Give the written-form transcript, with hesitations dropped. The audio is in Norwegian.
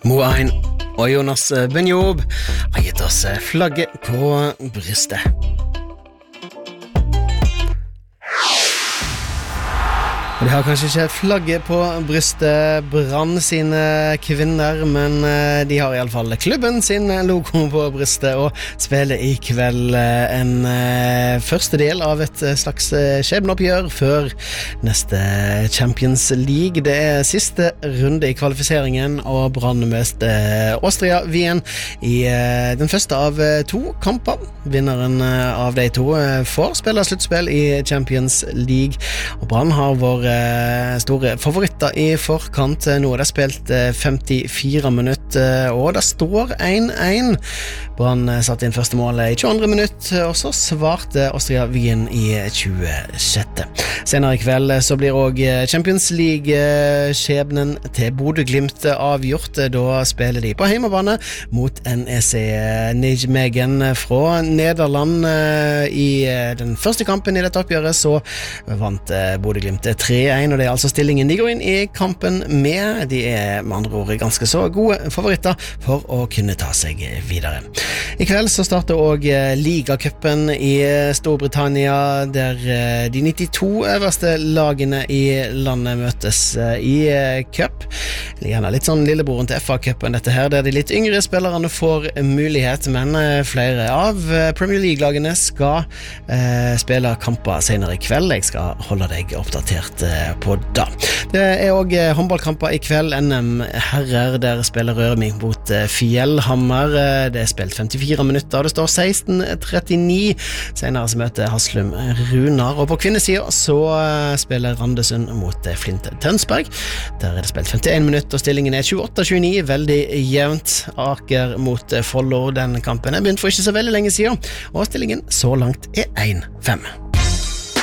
Moain og Jonas Benjob har gitt oss flagget på brystet. Og de har kanskje ikke flagget på brystet Brann sine kvinner, men de har i alle fall klubben sin logo på brystet og spiller i kveld en første del av et slags skjebneoppgjør før neste Champions League. Det siste runde i kvalifiseringen, og Brann møter Austria Wien i den første av 2 kamper. Vinneren av de 2 får spille sluttspill i Champions League, og Brann har vært store favoritter i forkant. Nå har det spilt 54 minutter, og det står 1-1. Brann satt inn første målet i 22. minutt, og så svarte Austria Wien i 26. Senere i kveld så blir også Champions League-skjebnen til Bodø Glimt avgjort. Da spiller de på hjemmebane mot NEC Nijmegen fra Nederland. I den første kampen i dette oppgjøret så vant Bodø Glimt 3-1, og det altså stillingen de går inn i kampen med. De med andre ord ganske så gode favoritter for å kunne ta seg videre. I kveld så starter også Ligacupen i Storbritannia, der de 92 øverste lagene i landet møtes i cup. Gjerne litt sånn lillebroren til FA-cupen dette her, der de litt yngre spillerne får mulighet, men flere av Premier League-lagene skal spille kamper senere i kveld. Jeg skal holde deg oppdatert på det. Det også håndballkamper i kveld. NM herrer, der spiller Rørvik mot Fjellhammer. Det spilt 54 minutter, og det står 16-39. Senere så møter Haslum Runar, og på kvinnesiden så spiller Randesund mot Flint Tønsberg. Der det spilt 51 minutter, og stillingen 28-29, veldig jevnt. Aker mot Follo, den kampen begynt for ikke så veldig lenge siden, og stillingen så langt 1-5.